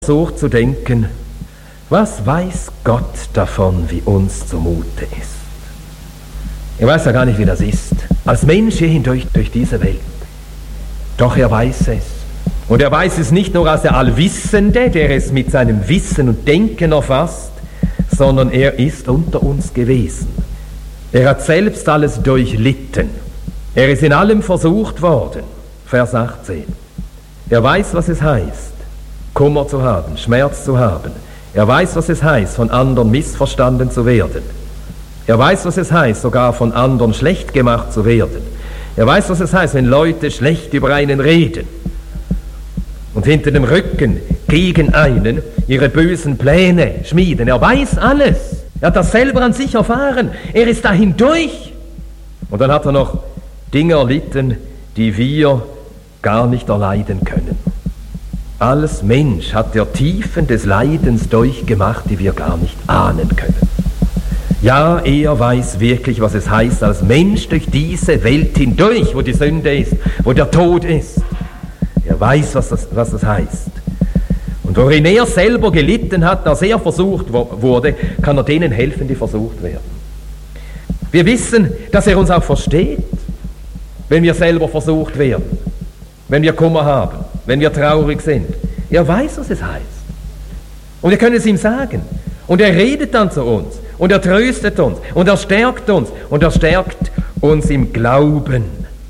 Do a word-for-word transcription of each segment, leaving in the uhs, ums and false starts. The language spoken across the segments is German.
versucht zu denken, was weiß Gott davon, wie uns zumute ist? Er weiß ja gar nicht, wie das ist, als Mensch hier hindurch durch diese Welt. Doch er weiß es. Und er weiß es nicht nur als der Allwissende, der es mit seinem Wissen und Denken erfasst, sondern er ist unter uns gewesen. Er hat selbst alles durchlitten. Er ist in allem versucht worden. Vers achtzehn. Er weiß, was es heißt, Kummer zu haben, Schmerz zu haben. Er weiß, was es heißt, von anderen missverstanden zu werden. Er weiß, was es heißt, sogar von anderen schlecht gemacht zu werden. Er weiß, was es heißt, wenn Leute schlecht über einen reden und hinter dem Rücken gegen einen ihre bösen Pläne schmieden. Er weiß alles. Er hat das selber an sich erfahren. Er ist da hindurch. Und dann hat er noch Dinge erlitten, die wir gar nicht erleiden können. Als Mensch hat er Tiefen des Leidens durchgemacht, die wir gar nicht ahnen können. Ja, er weiß wirklich, was es heißt, als Mensch durch diese Welt hindurch, wo die Sünde ist, wo der Tod ist. Er weiß, was das, was das heißt. Und worin er selber gelitten hat, als er versucht wurde, kann er denen helfen, die versucht werden. Wir wissen, dass er uns auch versteht, wenn wir selber versucht werden, wenn wir Kummer haben, wenn wir traurig sind. Er weiß, was es heißt. Und wir können es ihm sagen. Und er redet dann zu uns. Und er tröstet uns. Und er stärkt uns. Und er stärkt uns im Glauben.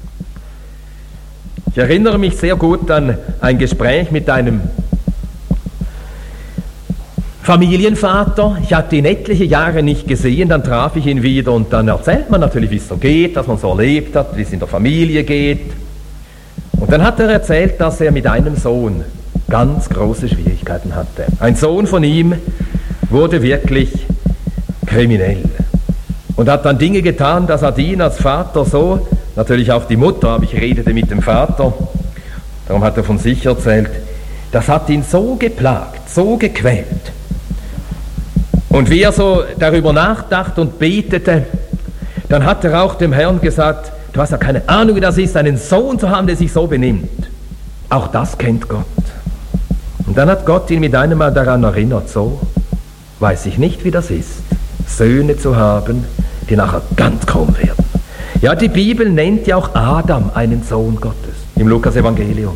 Ich erinnere mich sehr gut an ein Gespräch mit einem Familienvater. Ich hatte ihn etliche Jahre nicht gesehen, dann traf ich ihn wieder und dann erzählt man natürlich, wie es so geht, was man so erlebt hat, wie es in der Familie geht. Und dann hat er erzählt, dass er mit einem Sohn ganz große Schwierigkeiten hatte. Ein Sohn von ihm wurde wirklich kriminell und hat dann Dinge getan, das hat ihn als Vater so, natürlich auch die Mutter, aber ich redete mit dem Vater, darum hat er von sich erzählt, das hat ihn so geplagt, so gequält. Und wie er so darüber nachdachte und betete, dann hat er auch dem Herrn gesagt, du hast ja keine Ahnung, wie das ist, einen Sohn zu haben, der sich so benimmt. Auch das kennt Gott. Und dann hat Gott ihn mit einem Mal daran erinnert, so weiß ich nicht, wie das ist, Söhne zu haben, die nachher ganz krumm werden. Ja, die Bibel nennt ja auch Adam einen Sohn Gottes im Lukas-Evangelium.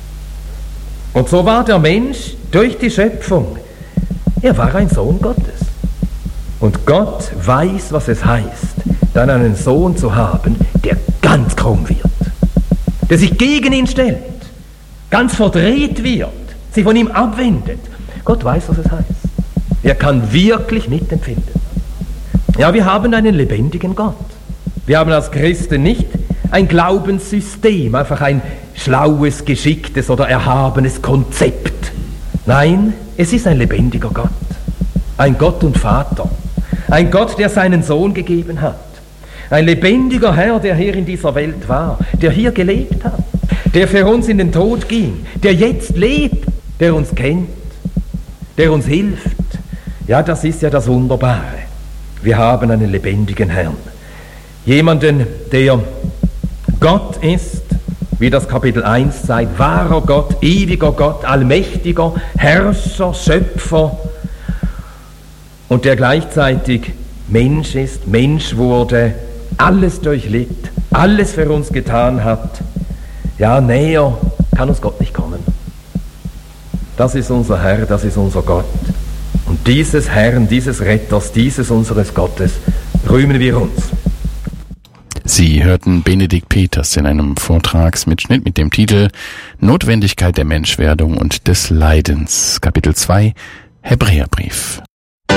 Und so war der Mensch durch die Schöpfung, er war ein Sohn Gottes. Und Gott weiß, was es heißt, dann einen Sohn zu haben, der ganz krumm wird, der sich gegen ihn stellt, ganz verdreht wird, sich von ihm abwendet. Gott weiß, was es heißt. Er kann wirklich mitempfinden. Ja, wir haben einen lebendigen Gott. Wir haben als Christen nicht ein Glaubenssystem, einfach ein schlaues, geschicktes oder erhabenes Konzept. Nein, es ist ein lebendiger Gott. Ein Gott und Vater. Ein Gott, der seinen Sohn gegeben hat. Ein lebendiger Herr, der hier in dieser Welt war, der hier gelebt hat, der für uns in den Tod ging, der jetzt lebt, der uns kennt, der uns hilft. Ja, das ist ja das Wunderbare. Wir haben einen lebendigen Herrn. Jemanden, der Gott ist, wie das Kapitel eins zeigt, wahrer Gott, ewiger Gott, allmächtiger Herrscher, Schöpfer und der gleichzeitig Mensch ist, Mensch wurde, alles durchlitt, alles für uns getan hat. Ja, näher kann uns Gott nicht kommen. Das ist unser Herr, das ist unser Gott. Und dieses Herrn, dieses Retters, dieses unseres Gottes rühmen wir uns. Sie hörten Benedikt Peters in einem Vortragsmitschnitt mit dem Titel Notwendigkeit der Menschwerdung und des Leidens, Kapitel zwei, Hebräerbrief.